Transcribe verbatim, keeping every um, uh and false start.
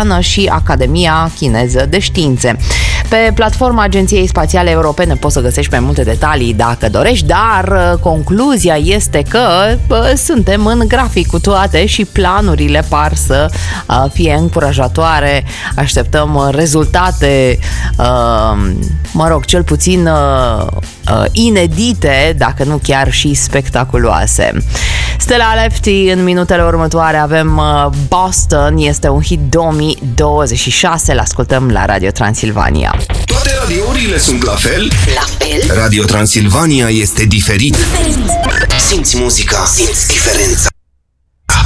Europeană și Academia Chineză de Științe. Pe platforma Agenției Spațiale Europene poți să găsești mai multe detalii dacă dorești, dar concluzia este că bă, suntem în grafic cu toate și planurile par să uh, fie încurajatoare. Așteptăm rezultate, uh, mă rog, cel puțin uh, uh, inedite, dacă nu chiar și spectaculoase. Stella Lefty, în minutele următoare avem uh, Boston, este un hit două mii douăzeci și șase, l-ascultăm la Radio Transilvania. Toate radiourile sunt la fel? La fel? Radio Transilvania este diferit. Diferit. Simți muzica, simți diferența.